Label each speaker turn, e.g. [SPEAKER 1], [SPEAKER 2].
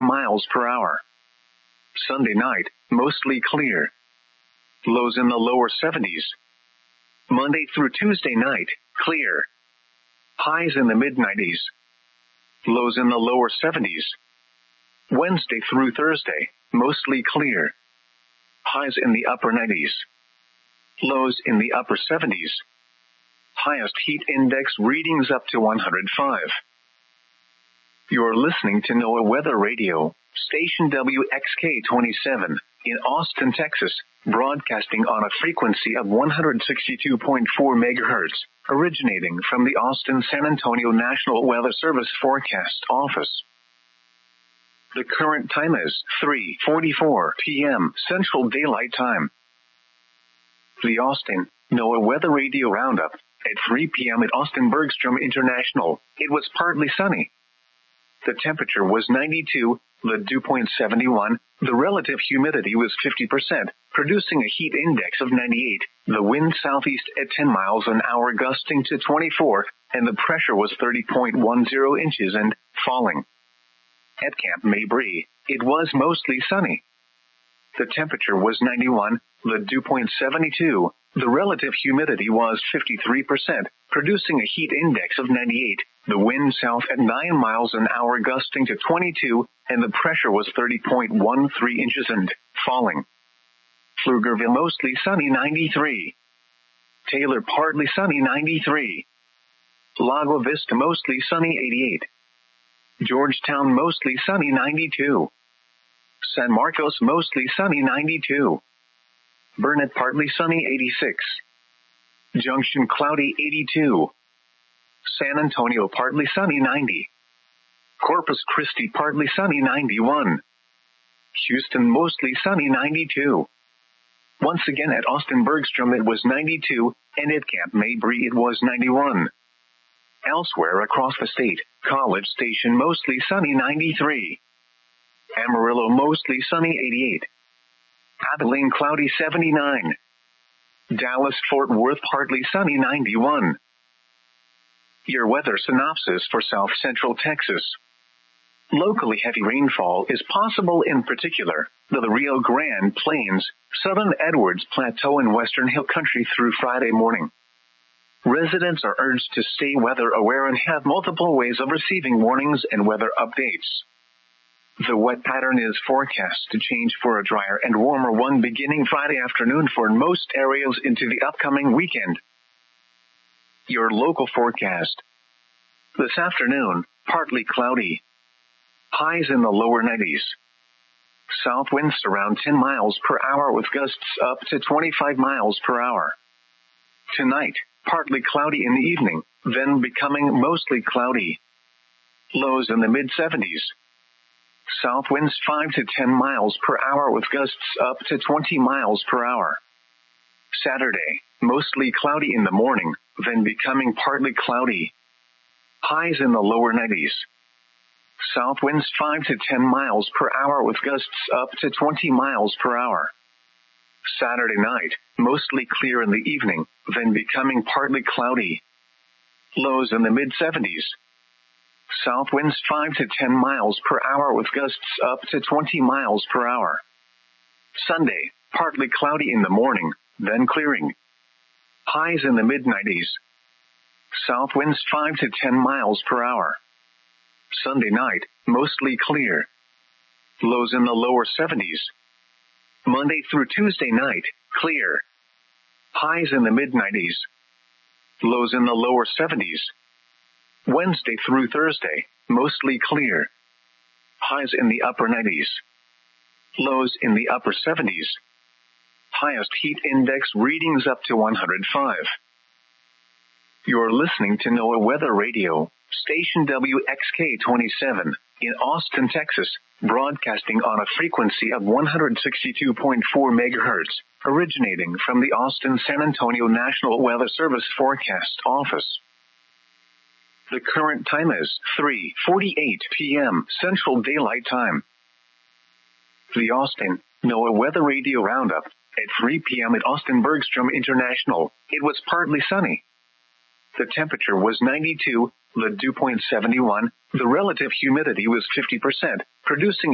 [SPEAKER 1] miles per hour. Sunday night, mostly clear. Lows in the lower 70s. Monday through Tuesday night, clear. Highs in the mid-90s. Lows in the lower 70s. Wednesday through Thursday, mostly clear. Highs in the upper 90s. Lows in the upper 70s. Highest heat index readings up to 105. You're listening to NOAA Weather Radio, station WXK-27 in Austin, Texas, broadcasting on a frequency of 162.4 megahertz, originating from the Austin-San Antonio National Weather Service Forecast Office. The current time is 3:44 p.m. Central Daylight Time. The Austin NOAA Weather Radio Roundup. At 3 p.m. at Austin Bergstrom International, it was partly sunny. The temperature was 92, the dew point 71, the relative humidity was 50%, producing a heat index of 98, the wind southeast at 10 miles an hour gusting to 24, and the pressure was 30.10 inches and falling. At Camp Mabry, it was mostly sunny. The temperature was 91, the dew point 72, the relative humidity was 53%, producing a heat index of 98, the wind south at 9 miles an hour gusting to 22, and the pressure was 30.13 inches and falling. Pflugerville mostly sunny 93. Taylor partly sunny 93. Lago Vista mostly sunny 88. Georgetown mostly sunny 92. San Marcos mostly sunny 92. Burnett partly sunny 86. Junction cloudy 82. San Antonio partly sunny 90. Corpus Christi partly sunny 91. Houston mostly sunny 92. Once again at Austin Bergstrom it was 92, and at Camp Mabry it was 91. Elsewhere across the state, College Station mostly sunny 93. Amarillo mostly sunny 88. Abilene cloudy 79. Dallas Fort Worth partly sunny 91. Your weather synopsis for South Central Texas. Locally heavy rainfall is possible, in particular the Rio Grande Plains, Southern Edwards Plateau and Western Hill Country through Friday morning. Residents are urged to stay weather aware and have multiple ways of receiving warnings and weather updates. The wet pattern is forecast to change for a drier and warmer one beginning Friday afternoon for most areas into the upcoming weekend. Your local forecast. This afternoon, partly cloudy. Highs in the lower 90s. South winds around 10 miles per hour with gusts up to 25 miles per hour. Tonight, partly cloudy in the evening, then becoming mostly cloudy. Lows in the mid-70s. South winds 5 to 10 miles per hour with gusts up to 20 miles per hour. Saturday, mostly cloudy in the morning, then becoming partly cloudy. Highs in the lower 90s. South winds 5 to 10 miles per hour with gusts up to 20 miles per hour. Saturday night, mostly clear in the evening, then becoming partly cloudy. Lows in the mid-70s. South winds 5 to 10 miles per hour with gusts up to 20 miles per hour. Sunday, partly cloudy in the morning, then clearing. Highs in the mid-90s. South winds 5 to 10 miles per hour. Sunday night, mostly clear. Lows in the lower 70s. Monday through Tuesday night, clear. Highs in the mid-90s. Lows in the lower 70s. Wednesday through Thursday, mostly clear. Highs in the upper 90s. Lows in the upper 70s. Highest heat index readings up to 105. You're listening to NOAA Weather Radio, station WXK-27 in Austin, Texas, broadcasting on a frequency of 162.4 megahertz, originating from the Austin-San Antonio National Weather Service Forecast Office. The current time is 3:48 p.m. Central Daylight Time. The Austin NOAA Weather Radio Roundup. At 3 p.m. at Austin Bergstrom International, it was partly sunny. The temperature was 92, the dew point 71, the relative humidity was 50%, producing